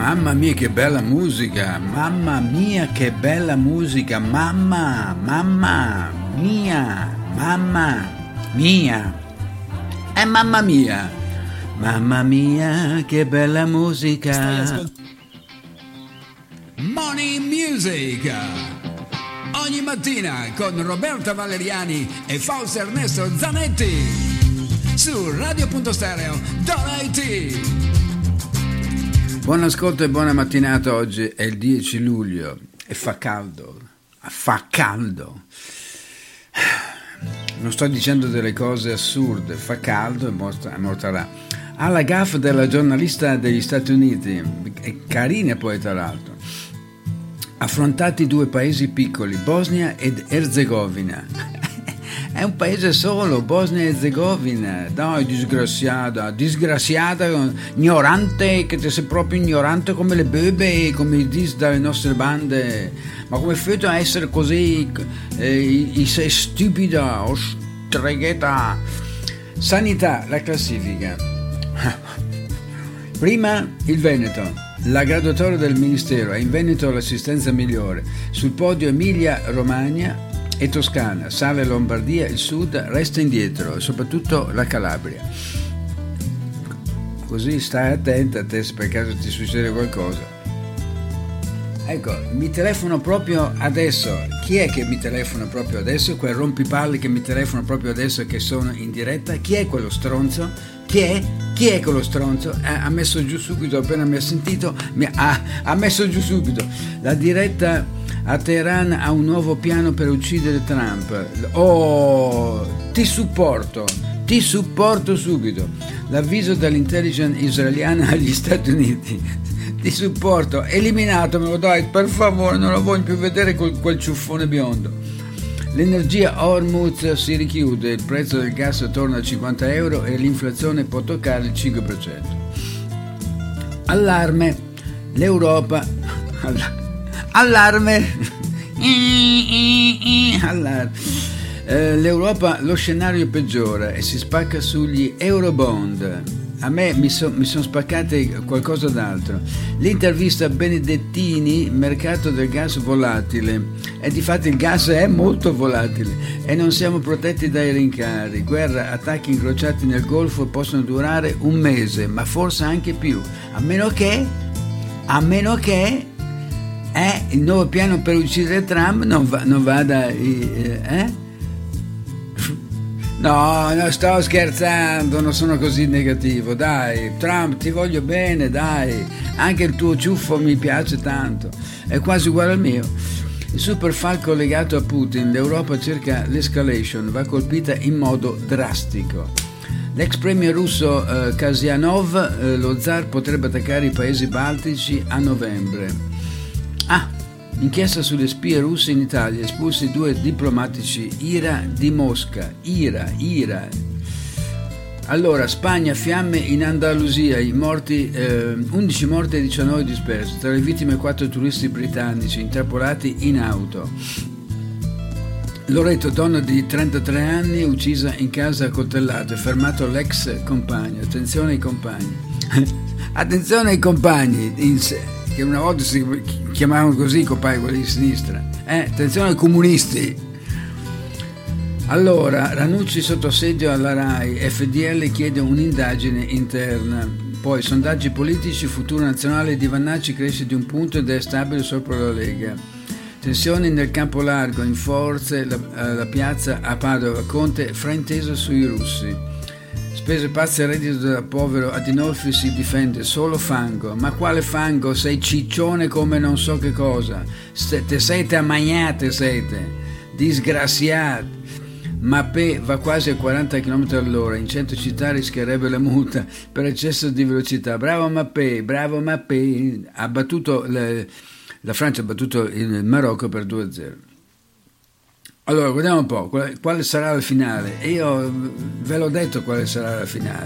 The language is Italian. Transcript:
Mamma mia che bella musica, mamma mia che bella musica, mamma mia, mamma mia che bella musica. Morning Music ogni mattina con Roberta Valeriani e Fausto Ernesto Zanetti su Radio.stereo.it. Buon ascolto e buona mattinata. Oggi è il 10 luglio e fa caldo. Non sto dicendo delle cose assurde, fa caldo e morterà. Alla gaffe della giornalista degli Stati Uniti, e carina poi tra l'altro, affrontati due paesi piccoli, Bosnia ed Erzegovina. È un paese solo, Bosnia e Erzegovina. Dai, disgraziata, ignorante, che ti sei proprio ignorante come le bebe, come dice dalle nostre bande. Ma come fai a essere così? Sei stupida o streghetta? Sanità, la classifica. Prima il Veneto. La graduatoria del Ministero ha in Veneto l'assistenza migliore. Sul podio Emilia Romagna e Toscana, sale Lombardia, il Sud resta indietro e soprattutto la Calabria. Così stai attenta a te se per caso ti succede qualcosa. Ecco, mi telefono proprio adesso. Chi è che mi telefona proprio adesso? Quel rompipalle che mi telefona proprio adesso che sono in diretta? Chi è quello stronzo? Chi è quello stronzo? Ha messo giù subito, appena mi ha sentito, ha messo giù subito. La diretta a Teheran ha un nuovo piano per uccidere Trump. Oh, ti supporto subito. L'avviso dall'intelligence israeliana agli Stati Uniti. Ti supporto, eliminatomelo, dai, per favore, non lo voglio più vedere quel ciuffone biondo. L'energia Hormuz si richiude, il prezzo del gas torna a 50 euro e l'inflazione può toccare il 5%. Allarme, l'Europa... Allarme. L'Europa, lo scenario peggiora e si spacca sugli Eurobond. A me mi sono spaccate qualcosa d'altro. L'intervista a Benedettini, mercato del gas volatile. E difatti il gas è molto volatile e non siamo protetti dai rincari. Guerra, attacchi incrociati nel Golfo possono durare un mese, ma forse anche più. A meno che il nuovo piano per uccidere Trump non vada No, sto scherzando, non sono così negativo, dai, Trump, ti voglio bene, dai, anche il tuo ciuffo mi piace tanto, è quasi uguale al mio. Il superfalco legato a Putin, l'Europa cerca l'escalation, va colpita in modo drastico. L'ex premier russo Kasyanov, lo zar potrebbe attaccare i paesi baltici a novembre. Inchiesta sulle spie russe in Italia, espulsi 2 diplomatici, ira di Mosca, ira. Allora, Spagna, fiamme in Andalusia, 11 morti e 19 dispersi, tra le vittime 4 turisti britannici intrappolati in auto. Loreto, donna di 33 anni, uccisa in casa a coltellate, fermato l'ex compagno. Attenzione ai compagni. Attenzione ai compagni, che una volta si chiamavano così i compagni, quelli di sinistra. Attenzione ai comunisti. Allora, Ranucci sotto assedio alla RAI, FDL chiede un'indagine interna. Poi, sondaggi politici, futuro nazionale di Vannacci cresce di 1 punto ed è stabile sopra la Lega. Tensioni nel campo largo, in forze la piazza a Padova, Conte frainteso sui russi. Spese pazze al reddito da povero, Adinolfi si difende, solo fango. Ma quale fango? Sei ciccione come non so che cosa. Siete ammagnate, disgraziati. Mappé va quasi a 40 km all'ora, in 100 città rischierebbe la multa per eccesso di velocità. Bravo Mappé. Ha battuto la Francia ha battuto il Marocco per 2-0. Allora, guardiamo un po', quale sarà la finale? Io ve l'ho detto quale sarà la finale.